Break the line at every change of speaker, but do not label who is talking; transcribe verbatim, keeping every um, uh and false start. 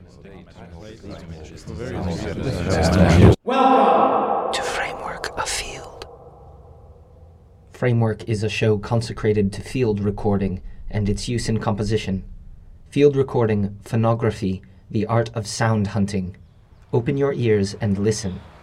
Welcome to Framework of Field. Framework is a show consecrated to field recording and its use in composition. Field recording, phonography, the art of sound hunting. Open your ears and listen